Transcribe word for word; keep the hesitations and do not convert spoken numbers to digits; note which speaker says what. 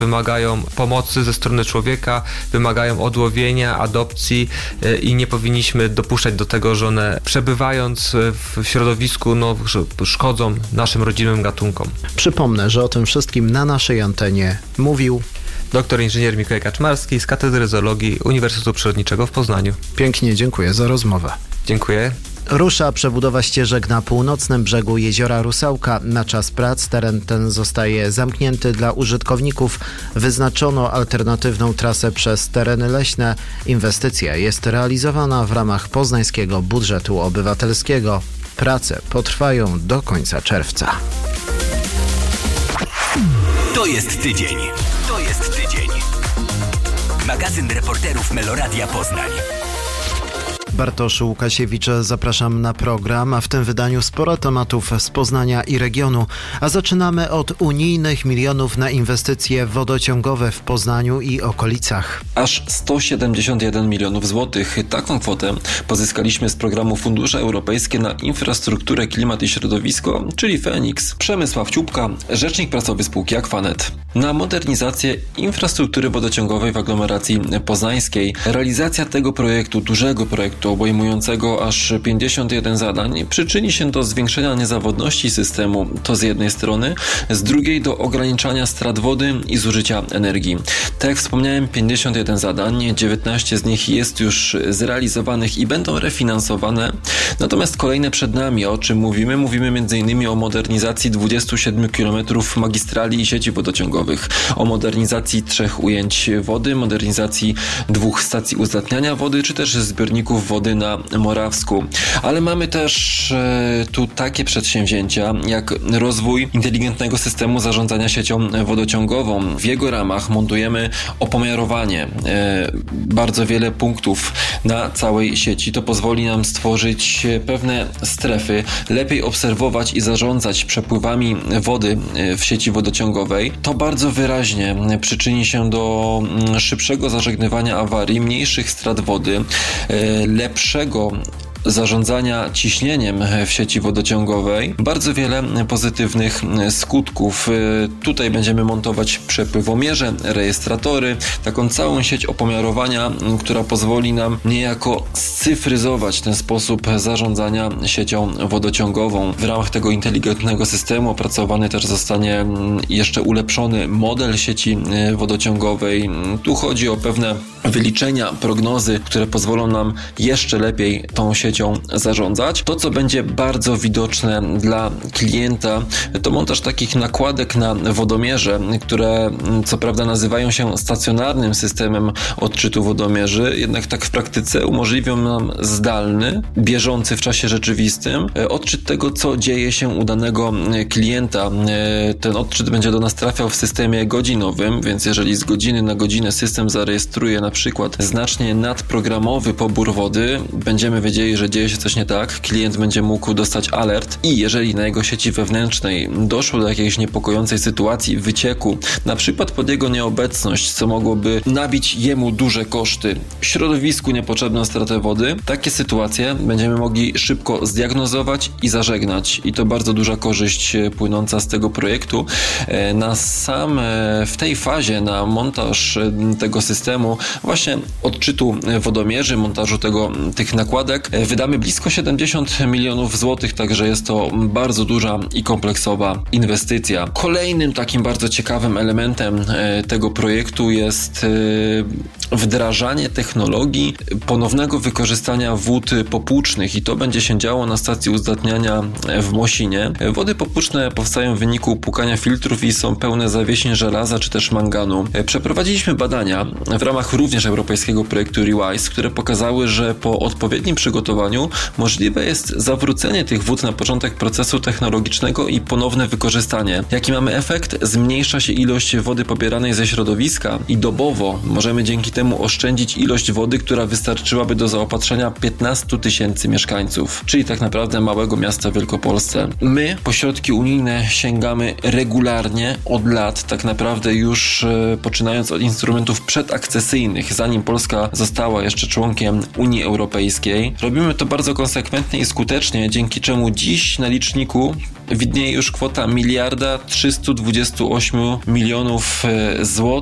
Speaker 1: wymagają pomocy ze strony człowieka, wymagają odłowienia, adopcji i nie powinniśmy dopuszczać do tego, że one przebywając w środowisku no, szkodzą naszym rodzimym gatunkom.
Speaker 2: Przypomnę, że o tym wszystkim na naszej antenie mówił
Speaker 1: doktor inżynier Mikołaj Kaczmarski z Katedry Zoologii Uniwersytetu Przyrodniczego w Poznaniu.
Speaker 2: Pięknie dziękuję za rozmowę.
Speaker 1: Dziękuję.
Speaker 2: Rusza przebudowa ścieżek na północnym brzegu jeziora Rusałka. Na czas prac teren ten zostaje zamknięty dla użytkowników. Wyznaczono alternatywną trasę przez tereny leśne. Inwestycja jest realizowana w ramach poznańskiego budżetu obywatelskiego. Prace potrwają do końca czerwca.
Speaker 3: To jest tydzień. To jest tydzień. Magazyn reporterów Meloradia Poznań.
Speaker 2: Bartosz Łukasiewicz, zapraszam na program, a w tym wydaniu sporo tematów z Poznania i regionu. A zaczynamy od unijnych milionów na inwestycje wodociągowe w Poznaniu i okolicach.
Speaker 4: Aż sto siedemdziesiąt jeden milionów złotych. Taką kwotę pozyskaliśmy z programu Fundusze Europejskie na infrastrukturę, klimat i środowisko, czyli Feniks. Przemysław Ciupka, rzecznik prasowy spółki Aquanet. Na modernizację infrastruktury wodociągowej w aglomeracji poznańskiej. Realizacja tego projektu, dużego projektu obejmującego aż pięćdziesiąt jeden zadań, przyczyni się do zwiększenia niezawodności systemu, to z jednej strony, z drugiej do ograniczania strat wody i zużycia energii. Tak jak wspomniałem, pięćdziesiąt jeden zadań, dziewiętnaście z nich jest już zrealizowanych i będą refinansowane, natomiast kolejne przed nami. O czym mówimy? Mówimy m.in. o modernizacji dwudziestu siedmiu kilometrów magistrali i sieci wodociągowych, o modernizacji trzech ujęć wody, modernizacji dwóch stacji uzdatniania wody, czy też zbiorników wody na Morawsku. Ale mamy też e, tu takie przedsięwzięcia jak rozwój inteligentnego systemu zarządzania siecią wodociągową. W jego ramach montujemy opomiarowanie. E, bardzo wiele punktów na całej sieci. To pozwoli nam stworzyć pewne strefy, lepiej obserwować i zarządzać przepływami wody w sieci wodociągowej. To bardzo wyraźnie przyczyni się do szybszego zażegnywania awarii, mniejszych strat wody, lepszego zarządzania ciśnieniem w sieci wodociągowej. Bardzo wiele pozytywnych skutków. Tutaj będziemy montować przepływomierze, rejestratory, taką całą sieć opomiarowania, która pozwoli nam niejako scyfryzować ten sposób zarządzania siecią wodociągową. W ramach tego inteligentnego systemu opracowany też zostanie jeszcze ulepszony model sieci wodociągowej. Tu chodzi o pewne wyliczenia, prognozy, które pozwolą nam jeszcze lepiej tą siecią zarządzać. To, co będzie bardzo widoczne dla klienta, to montaż takich nakładek na wodomierze, które co prawda nazywają się stacjonarnym systemem odczytu wodomierzy, jednak tak w praktyce umożliwią nam zdalny, bieżący w czasie rzeczywistym odczyt tego, co dzieje się u danego klienta. Ten odczyt będzie do nas trafiał w systemie godzinowym, więc jeżeli z godziny na godzinę system zarejestruje na przykład znacznie nadprogramowy pobór wody, będziemy wiedzieli, że dzieje się coś nie tak, klient będzie mógł dostać alert i jeżeli na jego sieci wewnętrznej doszło do jakiejś niepokojącej sytuacji, wycieku, na przykład pod jego nieobecność, co mogłoby nabić jemu duże koszty, środowisku niepotrzebną stratę wody, takie sytuacje będziemy mogli szybko zdiagnozować i zażegnać i to bardzo duża korzyść płynąca z tego projektu. Na sam, w tej fazie, na montaż tego systemu, właśnie odczytu wodomierzy, montażu tego, tych nakładek, wydamy blisko siedemdziesiąt milionów złotych, także jest to bardzo duża i kompleksowa inwestycja. Kolejnym takim bardzo ciekawym elementem tego projektu jest wdrażanie technologii ponownego wykorzystania wód popłucznych i to będzie się działo na stacji uzdatniania w Mosinie. Wody popłuczne powstają w wyniku płukania filtrów i są pełne zawiesin żelaza czy też manganu. Przeprowadziliśmy badania w ramach również europejskiego projektu ReWise, które pokazały, że po odpowiednim przygotowaniu możliwe jest zawrócenie tych wód na początek procesu technologicznego i ponowne wykorzystanie. Jaki mamy efekt? Zmniejsza się ilość wody pobieranej ze środowiska i dobowo możemy dzięki temu systemu oszczędzić ilość wody, która wystarczyłaby do zaopatrzenia piętnastu tysięcy mieszkańców, czyli tak naprawdę małego miasta w Wielkopolsce. My po środki unijne sięgamy regularnie od lat, tak naprawdę już e, poczynając od instrumentów przedakcesyjnych, zanim Polska została jeszcze członkiem Unii Europejskiej. Robimy to bardzo konsekwentnie i skutecznie, dzięki czemu dziś na liczniku widnieje już kwota miliarda trzysta dwadzieścia osiem milionów złotych